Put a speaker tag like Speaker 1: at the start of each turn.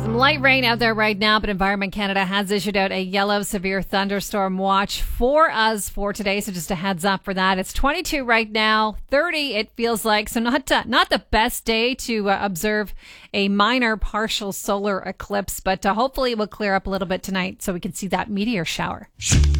Speaker 1: Some light rain out there right now, but Environment Canada has issued out a yellow severe thunderstorm watch for us for today. So just a heads up for that. It's 22 right now, 30 it feels like. So not the best day to observe a minor partial solar eclipse, but hopefully it will clear up a little bit tonight so we can see that meteor shower.